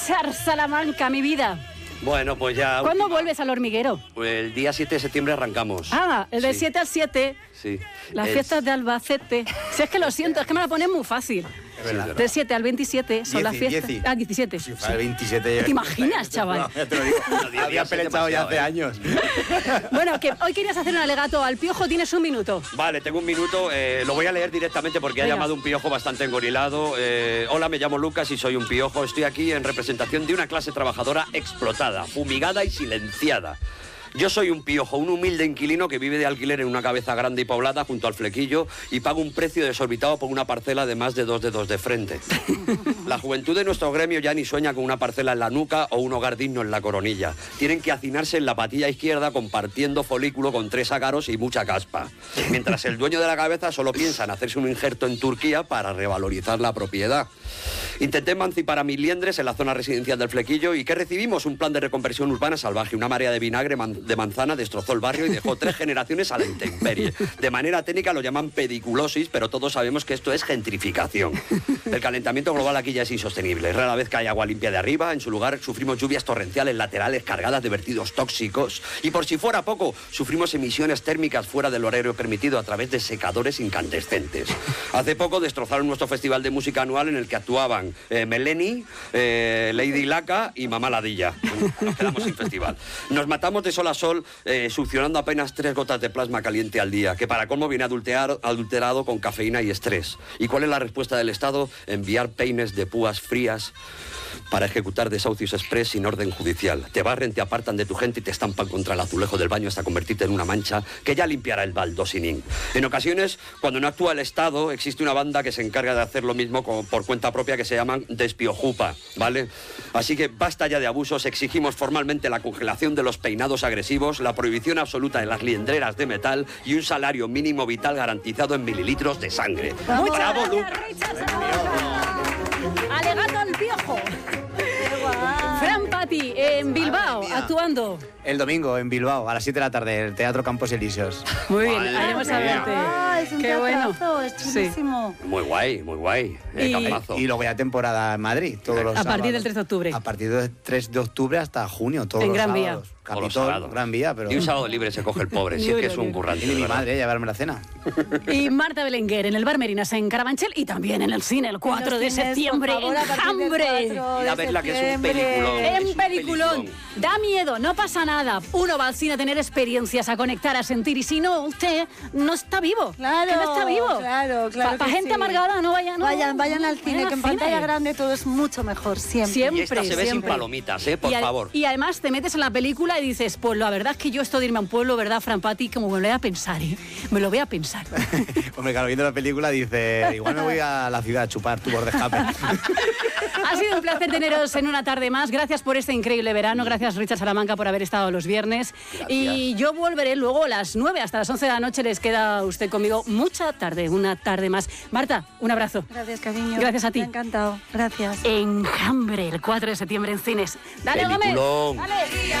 Richard Salamanca, mi vida. Bueno, pues ya... ¿Cuándo vuelves al Hormiguero? Pues el día 7 de septiembre arrancamos. Ah, el del 7 al 7. Sí. Las fiestas de Albacete. Si es que lo siento, es que me la ponen muy fácil. Del 7 al 27 son las fiestas. 17. Si fuera el 27... ¿Te imaginas, chaval? No, ya te lo digo. Había pelechado ya hace años. Bueno, que hoy querías hacer un alegato al Piojo, tienes un minuto. Vale, tengo un minuto. Lo voy a leer directamente porque ha llamado un piojo bastante engorilado. Hola, me llamo Lucas y soy un piojo. Estoy aquí en representación de una clase trabajadora explotada, fumigada y silenciada. Yo soy un piojo, un humilde inquilino que vive de alquiler en una cabeza grande y poblada junto al Flequillo y paga un precio desorbitado por una parcela de más de 2 dedos de frente. La juventud de nuestro gremio ya ni sueña con una parcela en la nuca o un hogar digno en la Coronilla. Tienen que hacinarse en la patilla izquierda compartiendo folículo con 3 ácaros y mucha caspa. Mientras el dueño de la cabeza solo piensa en hacerse un injerto en Turquía para revalorizar la propiedad. Intenté emancipar a mis liendres en la zona residencial del Flequillo y ¿qué recibimos? Un plan de reconversión urbana salvaje. Una marea de vinagre de manzana destrozó el barrio y dejó 3 generaciones a la intemperie. De manera técnica lo llaman pediculosis, pero todos sabemos que esto es gentrificación. El calentamiento global aquí ya es insostenible. Rara vez cae agua limpia de arriba. En su lugar sufrimos lluvias torrenciales laterales cargadas de vertidos tóxicos. Y por si fuera poco, sufrimos emisiones térmicas fuera del horario permitido a través de secadores incandescentes. Hace poco destrozaron nuestro festival de música anual en el que actuaban Meleni, Lady Laca y Mamá Ladilla. Nos quedamos sin festival. Nos matamos de sol a sol succionando apenas 3 gotas de plasma caliente al día, que para colmo viene adulterado con cafeína y estrés. ¿Y cuál es la respuesta del Estado? Enviar peines de púas frías para ejecutar desahucios express sin orden judicial. Te barren, te apartan de tu gente y te estampan contra el azulejo del baño hasta convertirte en una mancha que ya limpiará el baldosinin. En ocasiones, cuando no actúa el Estado, existe una banda que se encarga de hacer lo mismo por cuenta propia que se llaman despiojupa, ¿vale? Así que basta ya de abusos, exigimos formalmente la congelación de los peinados agresivos, la prohibición absoluta de las liendreras de metal y un salario mínimo vital garantizado en mililitros de sangre. ¡Bravo, Lucas! Alegato al Piojo. Fran Pati, en Bilbao, actuando. El domingo en Bilbao, a las 7 de la tarde, el Teatro Campos Elíseos. Muy bien, haremos a verte. Es un Qué bueno. teatrazo, es chulísimo. Muy guay, muy guay. Campazo. Y luego ya temporada en Madrid, todos los sábados. A partir del 3 de octubre. A partir del 3 de octubre hasta junio, todos En los Gran Vía. sábados. Todos los Capitol, sábados. Gran Vía, pero... Y un sábado libre se coge el pobre, si es que es un currante. Y ni mi ¿verdad? madre, llevarme la cena. Y Marta Belenguer en el Bar Merinas en Carabanchel y también en el cine el 4 de septiembre en Hambre. Y a verla que es un peliculón. En peliculón. Da miedo, no pasa nada. Uno va al cine a tener experiencias, a conectar, a sentir. Y si no, usted no está vivo. Claro, que no está vivo. Claro, claro. Para que gente sí. amargada, no vayan. No, Vayan al cine, vayan que en al cine. pantalla grande todo es mucho mejor, siempre. Siempre, Y esta se ve sin siempre. palomitas, por favor. Y además te metes en la película y dices, pues la verdad es que yo esto de irme a un pueblo, ¿verdad, Fran Pati? Como me lo voy a pensar, ¿eh? Me lo voy a pensar. Hombre, claro, viendo la película dice, igual me voy a la ciudad a chupar tubos de escape. Ha sido un placer teneros en una tarde más. Gracias por este increíble verano. Gracias, Richard Salamanca, por haber estado los viernes. Gracias. Y yo volveré luego a las 9 hasta las 11 de la noche. Les queda usted conmigo mucha tarde, una tarde más. Marta, un abrazo. Gracias, cariño. Gracias a ti. Me ha encantado. Gracias. Enjambre, el 4 de septiembre en cines. Dale, Gómez. Peliculón. Dale.